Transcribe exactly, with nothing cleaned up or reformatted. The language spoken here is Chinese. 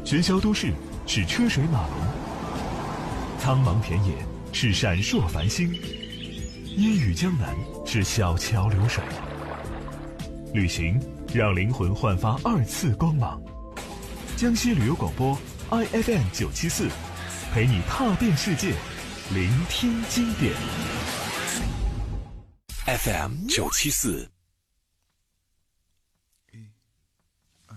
喧嚣都市是车水马龙，苍茫田野是闪烁繁星，烟雨江南是小桥流水。旅行让灵魂焕发二次光芒。江西旅游广播 I F M 九七四，陪你踏遍世界，聆听经典。 F M 九七四。